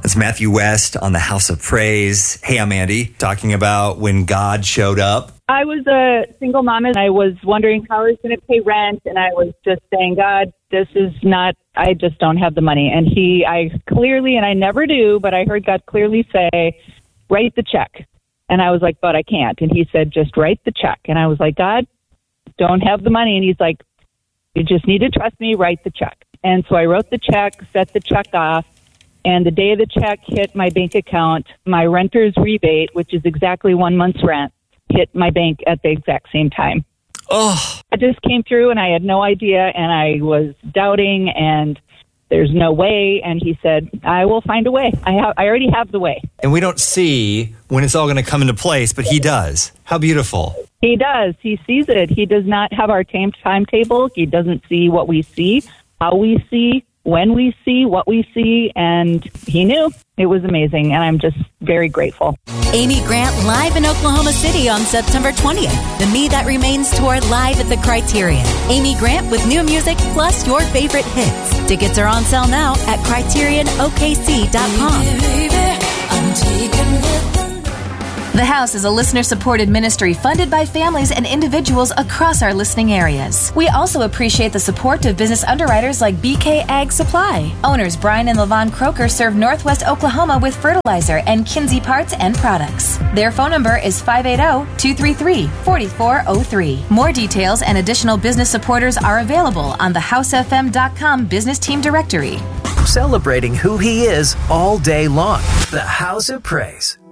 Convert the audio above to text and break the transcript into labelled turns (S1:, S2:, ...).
S1: That's Matthew West on the House of Praise. Hey, I'm Andy, talking about when God showed up.
S2: I was a single mom, and I was wondering how I was going to pay rent, and I was just saying, God, I just don't have the money. And I clearly, and I never do, but I heard God clearly say, write the check. And I was like, but I can't. And he said, just write the check. And I was like, God, don't have the money. And he's like, you just need to trust me, write the check. And so I wrote the check, set the check off, and the day the check hit my bank account, my renter's rebate, which is exactly 1 month's rent, hit my bank at the exact same time.
S1: Oh,
S2: I just came through, and I had no idea, and I was doubting, and there's no way. And he said, I will find a way. I already have the way.
S1: and we don't see when it's all going to come into place, but he does. How beautiful.
S2: He does. He sees it. He does not have our timetable. He doesn't see what we see, how we see, when we see, what we see, and he knew. It was amazing, and I'm just very grateful.
S3: Amy Grant live in Oklahoma City on September 20th. The Me That Remains tour live at the Criterion. Amy Grant with new music plus your favorite hits. Tickets are on sale now at CriterionOKC.com. The House is a listener-supported ministry funded by families and individuals across our listening areas. We also appreciate the support of business underwriters like BK Ag Supply. Owners Brian and LaVon Croker serve Northwest Oklahoma with fertilizer and Kinsey parts and products. Their phone number is 580-233-4403. More details and additional business supporters are available on the HouseFM.com business team directory.
S4: Celebrating who he is all day long. The House of Praise.